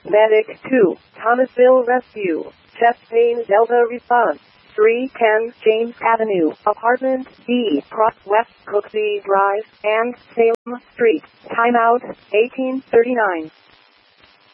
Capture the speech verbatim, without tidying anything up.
Medic two, Thomasville Rescue. Chest pain Delta response. three ten James Avenue, Apartment B, Cross West Cooksey Drive, and Salem Street. Timeout, eighteen thirty-nine.